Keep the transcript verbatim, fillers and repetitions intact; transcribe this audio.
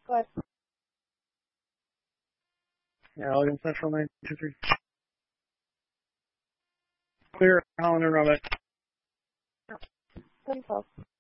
Go ahead. Yeah, Logan Central nine two three. Clear, Holland and Roebuck. ten twelve.